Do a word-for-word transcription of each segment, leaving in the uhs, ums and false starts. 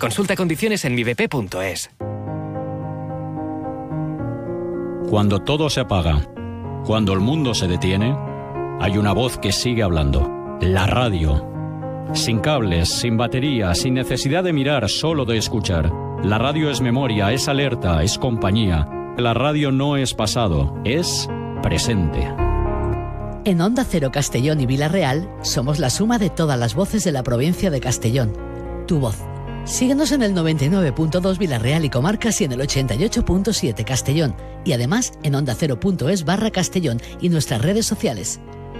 Consulta condiciones en mi b p punto es. Cuando todo se apaga, cuando el mundo se detiene, hay una voz que sigue hablando. La radio. Sin cables, sin batería, sin necesidad de mirar, solo de escuchar. La radio es memoria, es alerta, es compañía. La radio no es pasado, es presente. En Onda Cero Castellón y Vila-real somos la suma de todas las voces de la provincia de Castellón. Tu voz. Síguenos en el noventa y nueve punto dos Vila-real y comarcas y en el ochenta y ocho punto siete Castellón. Y además en onda cero punto es barra Castellón y nuestras redes sociales.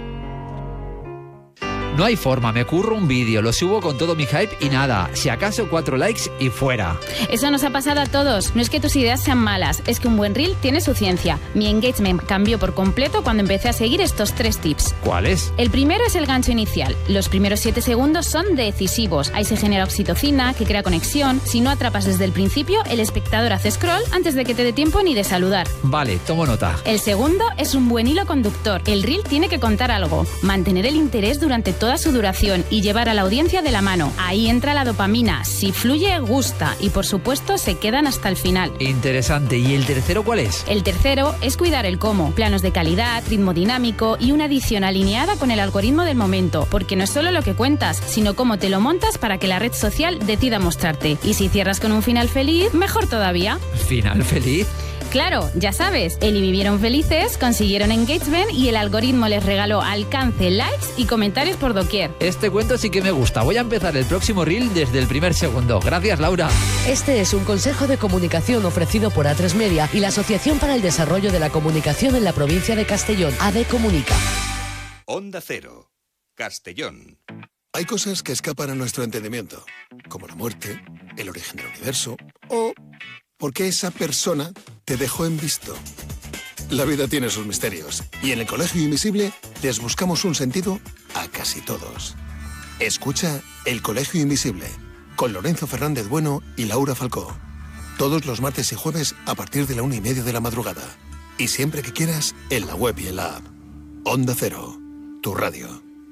No hay forma, me curro un vídeo, lo subo con todo mi hype y nada, si acaso cuatro likes y fuera. Eso nos ha pasado a todos, no es que tus ideas sean malas, es que un buen reel tiene su ciencia. Mi engagement cambió por completo cuando empecé a seguir estos tres tips. ¿Cuáles? El primero es el gancho inicial. Los primeros siete segundos son decisivos. Ahí se genera oxitocina, que crea conexión. Si no atrapas desde el principio, el espectador hace scroll antes de que te dé tiempo ni de saludar. Vale, tomo nota. El segundo es un buen hilo conductor. El reel tiene que contar algo, mantener el interés durante toda su duración y llevar a la audiencia de la mano. Ahí entra la dopamina. Si fluye, gusta. Y por supuesto, se quedan hasta el final. Interesante. ¿Y el tercero cuál es? El tercero es cuidar el cómo. Planos de calidad, ritmo dinámico y una edición alineada con el algoritmo del momento. Porque no es solo lo que cuentas, sino cómo te lo montas para que la red social decida mostrarte. Y si cierras con un final feliz, mejor todavía. ¿Final feliz? Claro, ya sabes, él y vivieron felices, consiguieron engagement y el algoritmo les regaló alcance, likes y comentarios por doquier. Este cuento sí que me gusta. Voy a empezar el próximo reel desde el primer segundo. Gracias, Laura. Este es un consejo de comunicación ofrecido por A tres Media y la Asociación para el Desarrollo de la Comunicación en la provincia de Castellón, A D Comunica. Onda Cero, Castellón. Hay cosas que escapan a nuestro entendimiento, como la muerte, el origen del universo o por qué esa persona te dejó en visto. La vida tiene sus misterios y en el Colegio Invisible les buscamos un sentido a casi todos. Escucha El Colegio Invisible con Lorenzo Fernández Bueno y Laura Falcó. Todos los martes y jueves a partir de la una y media de la madrugada. Y siempre que quieras en la web y en la app. Onda Cero, tu radio.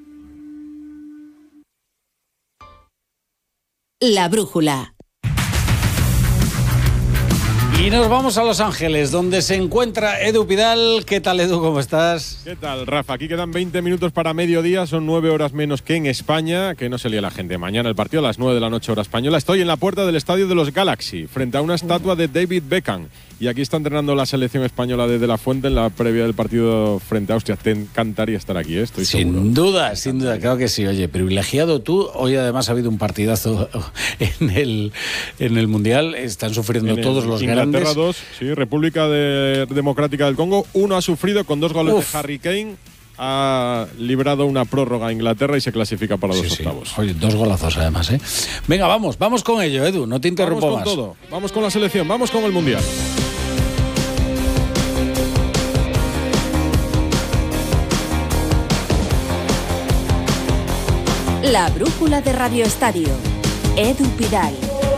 La brújula. Y nos vamos a Los Ángeles, donde se encuentra Edu Pidal. ¿Qué tal, Edu? ¿Cómo estás? ¿Qué tal, Rafa? Aquí quedan veinte minutos para mediodía, son nueve horas menos que en España, que no se lía la gente. Mañana el partido a las nueve de la noche, hora española. Estoy en la puerta del estadio de los Galaxy, frente a una estatua de David Beckham. Y aquí está entrenando la selección española de De La Fuente en la previa del partido frente a Austria. Te encantaría estar aquí, ¿eh? Estoy sin seguro. Sin duda, sin duda, claro que sí. Oye, privilegiado tú. Hoy además ha habido un partidazo en el, en el Mundial. Están sufriendo en todos los Inglaterra grandes. dos, sí, República de, Democrática del Congo. Uno ha sufrido con dos goles Uf. de Harry Kane. Ha librado una prórroga a Inglaterra y se clasifica para los sí, octavos. Sí. Oye, dos golazos además, ¿eh? Venga, vamos, vamos con ello, Edu. No te interrumpo vamos más. Vamos con todo. Vamos con la selección, vamos con el Mundial. La brújula de Radio Estadio. Edu Pidal.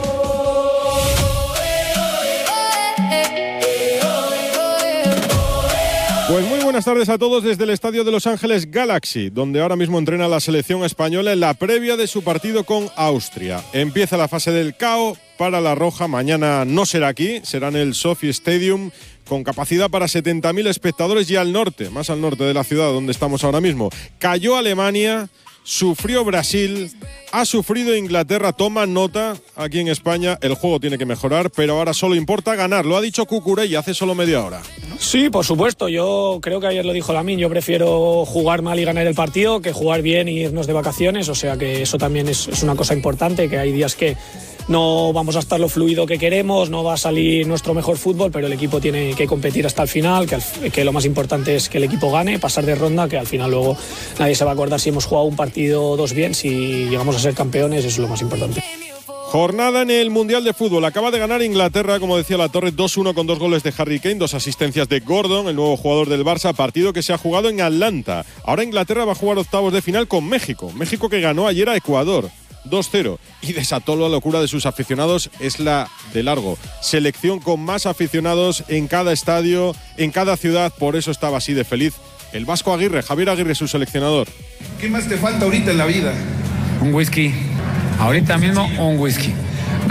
Pues muy buenas tardes a todos desde el estadio de Los Ángeles Galaxy, donde ahora mismo entrena la selección española en la previa de su partido con Austria. Empieza la fase del C A O para la Roja. Mañana no será aquí, será en el Sophie Stadium, con capacidad para setenta mil espectadores y al norte, más al norte de la ciudad donde estamos ahora mismo. Cayó Alemania, sufrió Brasil, ha sufrido Inglaterra. Toma nota, aquí en España el juego tiene que mejorar, pero ahora solo importa ganar. Lo ha dicho Cucurella hace solo media hora. Sí, por supuesto. Yo creo que ayer lo dijo Lamine. Yo prefiero jugar mal y ganar el partido que jugar bien y irnos de vacaciones. O sea que eso también es, es una cosa importante, que hay días que no vamos a estar lo fluido que queremos, no va a salir nuestro mejor fútbol, pero el equipo tiene que competir hasta el final, que, al, que lo más importante es que el equipo gane, pasar de ronda, que al final luego nadie se va a acordar si hemos jugado un partido o dos bien, si llegamos a ser campeones, eso es lo más importante. Jornada en el Mundial de Fútbol. Acaba de ganar Inglaterra, como decía La Torre, dos uno con dos goles de Harry Kane, dos asistencias de Gordon, el nuevo jugador del Barça, partido que se ha jugado en Atlanta. Ahora Inglaterra va a jugar octavos de final con México. México que ganó ayer a Ecuador dos cero y desató la locura de sus aficionados. Es la de largo selección con más aficionados en cada estadio, en cada ciudad, por eso estaba así de feliz el Vasco Aguirre, Javier Aguirre, su seleccionador. ¿Qué más te falta ahorita en la vida? Un whisky. Ahorita mismo un whisky.